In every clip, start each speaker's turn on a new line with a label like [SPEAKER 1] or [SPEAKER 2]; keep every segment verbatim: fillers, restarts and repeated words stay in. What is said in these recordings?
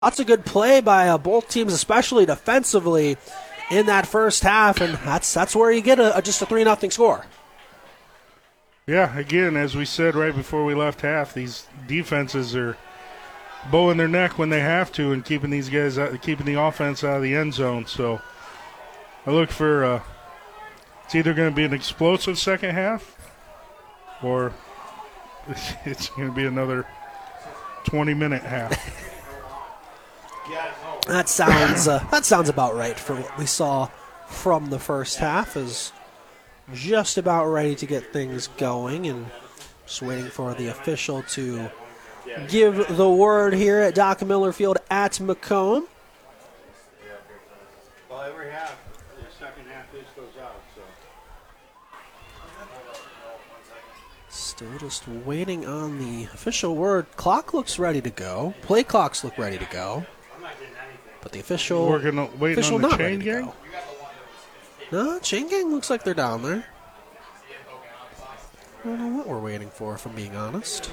[SPEAKER 1] Lots of good play by uh, both teams, especially defensively in that first half, and that's that's where you get a, a, just a three nothing score.
[SPEAKER 2] Yeah, again, as we said right before we left half, these defenses are bowing their neck when they have to and keeping these guys out, keeping the offense out of the end zone. So I look for uh, it's either going to be an explosive second half or it's going to be another twenty-minute half.
[SPEAKER 1] That sounds uh, that sounds about right for what we saw from the first half. Is just about ready to get things going, and just waiting for the official to give the word here at Doc Miller Field at Macomb.
[SPEAKER 3] Well, every half, the second half this goes out. So
[SPEAKER 1] Still just waiting on the official word. Clock looks ready to go. Play clocks look ready to go. But the official,
[SPEAKER 2] Working on, waiting
[SPEAKER 1] official
[SPEAKER 2] on the
[SPEAKER 1] not
[SPEAKER 2] chain
[SPEAKER 1] ready to
[SPEAKER 2] gang?
[SPEAKER 1] go. No, chain gang looks like they're down there. I don't know what we're waiting for, if I'm being honest.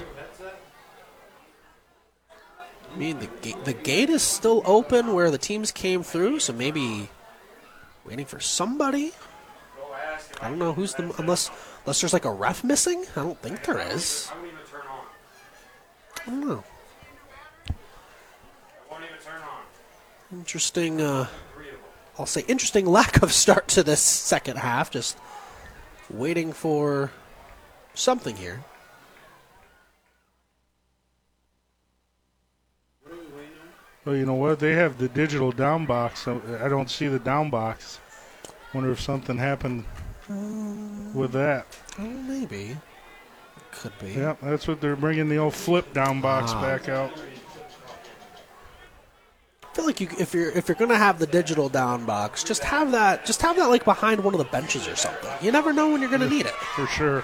[SPEAKER 1] I mean, the gate, the gate is still open where the teams came through, so maybe waiting for somebody. I don't know who's the unless unless there's like a ref missing. I don't think there is. I don't know. Interesting. Uh, I'll say interesting lack of start to this second half. Just waiting for something here.
[SPEAKER 2] Well, you know what? They have the digital down box. I don't see the down box. Wonder if something happened
[SPEAKER 1] um,
[SPEAKER 2] with that.
[SPEAKER 1] Oh, maybe. It could be.
[SPEAKER 2] Yeah, that's what they're bringing the old flip down box
[SPEAKER 1] ah.
[SPEAKER 2] back out.
[SPEAKER 1] I feel like you, if you're if you're gonna have the digital down box, just have that just have that like behind one of the benches or something. You never know when you're gonna need it.
[SPEAKER 2] For sure.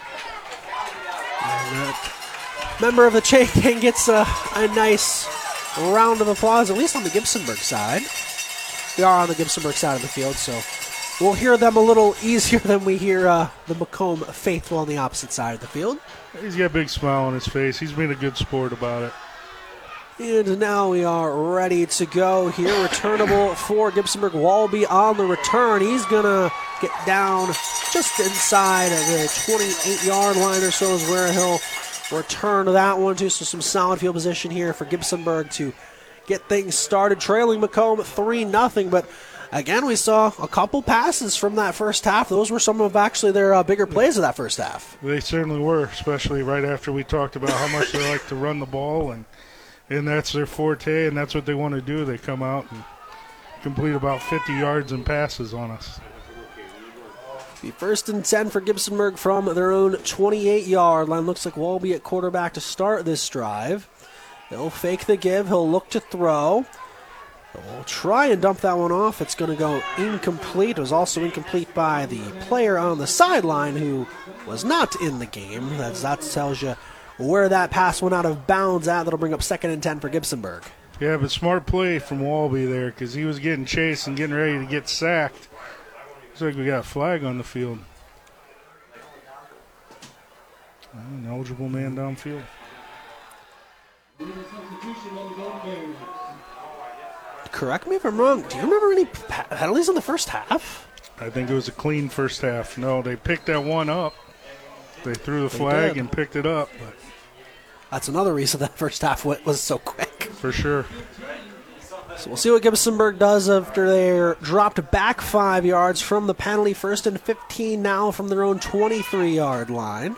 [SPEAKER 1] Member of the chain gang gets a, a nice round of applause, at least on the Gibsonburg side. We are on the Gibsonburg side of the field, so we'll hear them a little easier than we hear uh, the Macomb faithful on the opposite side of the field.
[SPEAKER 2] He's got a big smile on his face. He's been a good sport about it.
[SPEAKER 1] And now we are ready to go here. Returnable for Gibsonburg. Walby on the return. He's going to get down just inside of the twenty-eight-yard line or so is where he'll return that one to. So some solid field position here for Gibsonburg to get things started. Trailing Macomb three nothing. But again, we saw a couple passes from that first half. Those were some of actually their uh, bigger plays of that first half.
[SPEAKER 2] They certainly were, especially right after we talked about how much they like to run the ball, and and that's their forte, and that's what they want to do. They come out and complete about fifty yards in passes on us.
[SPEAKER 1] Be first and ten for Gibsonburg from their own twenty-eight-yard line. Looks like Walby at quarterback to start this drive. He'll fake the give. He'll look to throw. He'll try and dump that one off. It's going to go incomplete. It was also incomplete by the player on the sideline who was not in the game. That's, that tells you where that pass went out of bounds at. That'll bring up second and ten for Gibsonburg.
[SPEAKER 2] Yeah, but smart play from Walby there because he was getting chased and getting ready to get sacked. Looks like we got a flag on the field. An eligible man downfield.
[SPEAKER 1] Correct me if I'm wrong. Do you remember any penalties in the first half?
[SPEAKER 2] I think it was a clean first half. No, they picked that one up. They threw the flag and picked it up. But
[SPEAKER 1] that's another reason that first half was so quick.
[SPEAKER 2] For sure.
[SPEAKER 1] So we'll see what Gibsonburg does after they're dropped back five yards from the penalty. First and fifteen now from their own twenty-three-yard line.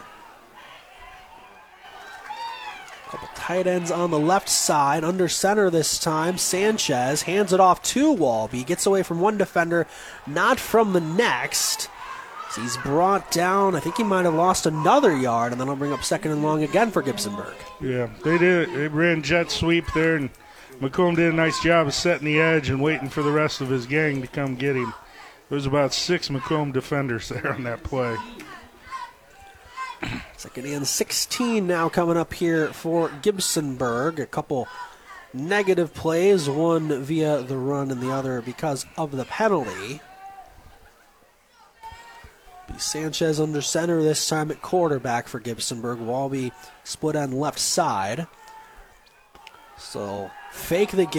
[SPEAKER 1] Couple tight ends on the left side. Under center this time. Sanchez hands it off to Walby. Gets away from one defender, not from the next. So he's brought down. I think he might have lost another yard, and then I'll bring up second and long again for Gibsonburg.
[SPEAKER 2] Yeah, they did. They ran jet sweep there, and Macomb did a nice job of setting the edge and waiting for the rest of his gang to come get him. There was about six Macomb defenders there on that play.
[SPEAKER 1] Second and sixteen now coming up here for Gibsonburg. A couple negative plays, one via the run and the other because of the penalty. Sanchez under center this time at quarterback for Gibsonburg. Walby split on left side. So fake the